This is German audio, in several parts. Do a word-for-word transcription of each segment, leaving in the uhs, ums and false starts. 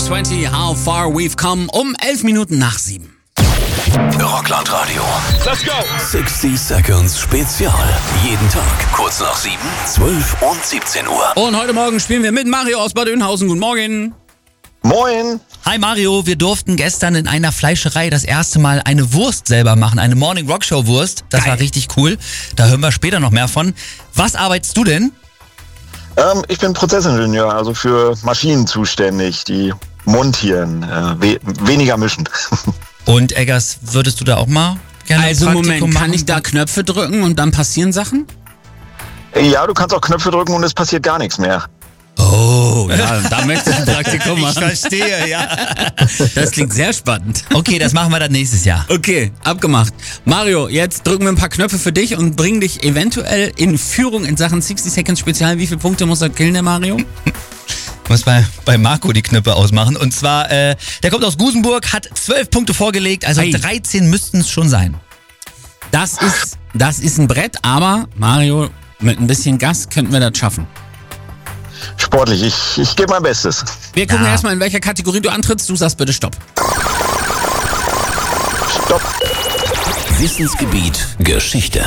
zwanzig, How Far We've Come, um elf Minuten nach sieben. Rockland Radio. Let's go! sechzig Seconds Spezial. Jeden Tag kurz nach sieben, zwölf und siebzehn Uhr. Und heute Morgen spielen wir mit Mario aus Bad Oeynhausen. Guten Morgen. Moin! Hi Mario, wir durften gestern in einer Fleischerei das erste Mal eine Wurst selber machen, eine Morning Rock Show Wurst. Das Geil. war richtig cool. Da hören wir später noch mehr von. Was arbeitest du denn? Ähm, ich bin Prozessingenieur, also für Maschinen zuständig, die montieren, äh, we weniger mischend. Und Eggers, würdest du da auch mal gerne Also ein Praktikum Moment, kann machen? ich da Knöpfe drücken und dann passieren Sachen? Ja, du kannst auch Knöpfe drücken und es passiert gar nichts mehr. Oh, ja, da möchte ich ein Praktikum machen. verstehe, ja. Das klingt sehr spannend. Okay, das machen wir dann nächstes Jahr. Okay, abgemacht. Mario, jetzt drücken wir ein paar Knöpfe für dich und bringen dich eventuell in Führung in Sachen sechzig Seconds Spezial. Wie viele Punkte muss er killen, der Mario? Ich muss bei, bei Marco die Knöpfe ausmachen. Und zwar, äh, der kommt aus Gusenburg, hat zwölf Punkte vorgelegt, also Ei. dreizehn müssten es schon sein. Das ist, das ist ein Brett, aber Mario, mit ein bisschen Gas könnten wir das schaffen. Sportlich, ich, ich gebe mein Bestes. Wir gucken Ja. erstmal, in welcher Kategorie du antrittst. Du sagst bitte Stopp. Stopp. Wissensgebiet Geschichte.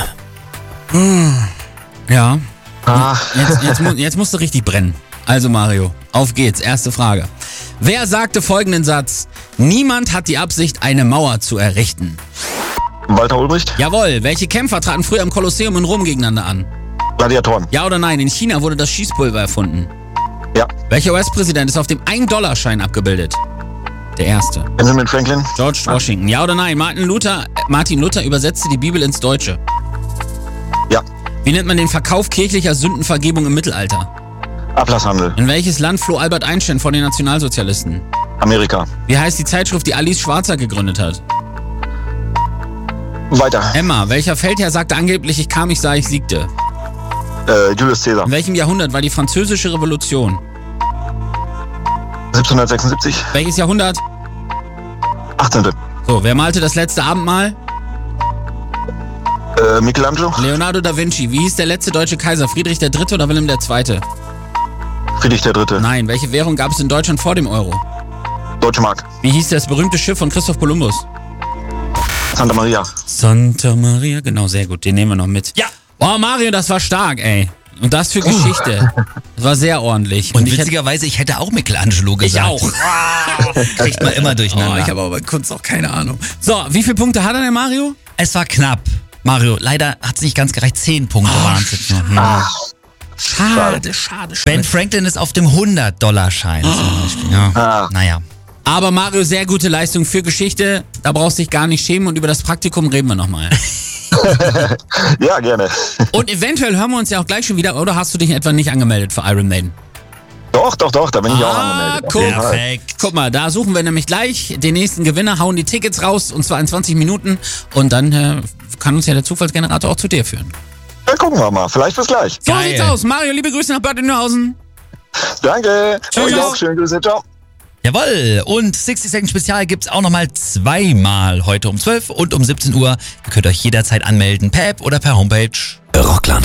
Ja, Ach, jetzt, jetzt, mu- jetzt musst du richtig brennen. Also Mario, auf geht's. Erste Frage. Wer sagte folgenden Satz? Niemand hat die Absicht, eine Mauer zu errichten. Walter Ulbricht, Jawohl. Welche Kämpfer traten früher im Kolosseum in Rom gegeneinander an? Gladiatoren. Ja oder nein? In China wurde das Schießpulver erfunden. Ja, Welcher U S-Präsident ist auf dem ein Dollar Schein abgebildet? Der erste. Benjamin Franklin. George Washington. Ja oder nein? Martin Luther, äh, Martin Luther übersetzte die Bibel ins Deutsche. Ja, Wie nennt man den Verkauf kirchlicher Sündenvergebung im Mittelalter? Ablasshandel. In welches Land floh Albert Einstein vor den Nationalsozialisten? Amerika. Wie heißt die Zeitschrift, die Alice Schwarzer gegründet hat? Weiter. Emma. Welcher Feldherr sagte angeblich, ich kam, ich sah, ich siegte? Äh, Julius Caesar. In welchem Jahrhundert war die Französische Revolution? siebzehnhundertsechsundsiebzig. Welches Jahrhundert? achtzehnte. So, wer malte das letzte Abendmahl? Äh, Michelangelo. Leonardo da Vinci. Wie hieß der letzte deutsche Kaiser? Friedrich der Dritte oder Wilhelm der Zweite? Friedrich der Dritte. Nein. Welche Währung gab es in Deutschland vor dem Euro? Deutsche Mark. Wie hieß das berühmte Schiff von Christoph Kolumbus? Santa Maria. Santa Maria. Genau, sehr gut. Den nehmen wir noch mit. Ja. Oh, Mario, das war stark, ey. Und das für Geschichte. Das war sehr ordentlich. Und ich hätte, witzigerweise, ich hätte auch Michelangelo ich gesagt. auch. Kriegt man immer Oh, durcheinander. ich habe aber bei Kunst auch keine Ahnung. So, wie viele Punkte hat er denn, Mario? Es war knapp. Mario, leider hat es nicht ganz gereicht. Zehn Punkte waren es jetzt nur. Hm. Schade, schade, schade. Ben Franklin ist auf dem hundert Dollar Schein zum Beispiel. Ja. Ah. Naja. Aber Mario, sehr gute Leistung für Geschichte. Da brauchst du dich gar nicht schämen und über das Praktikum reden wir nochmal. Ja, gerne. Und eventuell hören wir uns ja auch gleich schon wieder, oder hast du dich etwa nicht angemeldet für Iron Maiden? Doch, doch, doch, da bin ich auch Ah, angemeldet. Auf cool. jeden Fall. Perfekt. Guck mal, da suchen wir nämlich gleich den nächsten Gewinner, hauen die Tickets raus und zwar in zwanzig Minuten und dann äh, kann uns ja der Zufallsgenerator auch zu dir führen. Dann gucken wir mal. Vielleicht bis gleich. So Geil. sieht's aus. Mario, liebe Grüße nach Bad Oeynhausen. Danke. Tschüss. Euch auch. Schöne Grüße. Ciao. Jawohl. Und sechzig Seconds Spezial gibt's auch nochmal zweimal heute um zwölf und um siebzehn Uhr. Ihr könnt euch jederzeit anmelden per App oder per Homepage. Rockland